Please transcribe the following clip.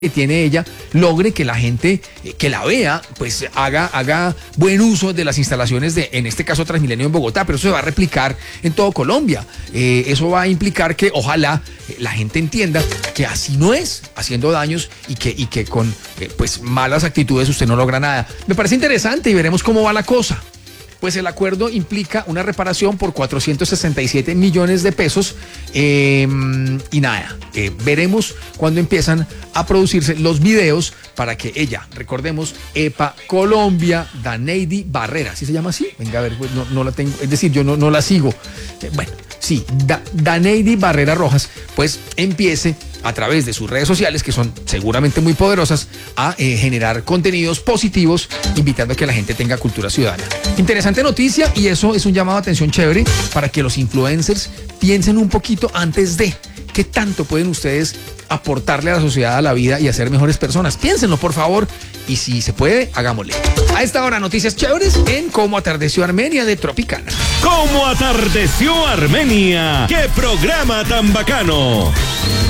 que tiene ella logre que la gente que la vea pues haga buen uso de las instalaciones de, en este caso, Transmilenio en Bogotá, pero eso se va a replicar en todo Colombia. Eso va a implicar que ojalá la gente entienda que así no es, haciendo daños y que con pues malas actitudes usted no logra nada. Me parece interesante y veremos cómo va la cosa. Pues el acuerdo implica una reparación por 467 millones de pesos y nada, veremos cuándo empiezan a producirse los videos para que ella, recordemos, EPA Colombia, Daneidi Barrera, ¿sí se llama así? Venga, a ver, pues no la tengo, es decir, yo no la sigo. Bueno, sí, Daneidi Barrera Rojas, pues empiece a través de sus redes sociales, que son seguramente muy poderosas, a generar contenidos positivos, invitando a que la gente tenga cultura ciudadana. Interesante noticia, y eso es un llamado de atención chévere para que los influencers piensen un poquito antes de qué tanto pueden ustedes aportarle a la sociedad, a la vida y a ser mejores personas. Piénsenlo, por favor, y si se puede, hagámosle. A esta hora, noticias chéveres en Cómo Atardeció Armenia de Tropicana. ¿Cómo atardeció Armenia? ¡Qué programa tan bacano!